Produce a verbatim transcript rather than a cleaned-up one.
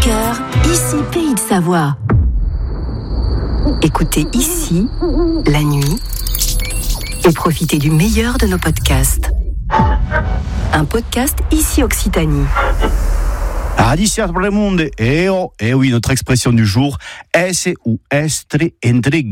cœur, ici Pays de Savoie. Écoutez ici, la nuit, et profitez du meilleur de nos podcasts. Un podcast ici Occitanie. Adiciat pour le monde, et oh, et oui, notre expression du jour, esse ou estre entre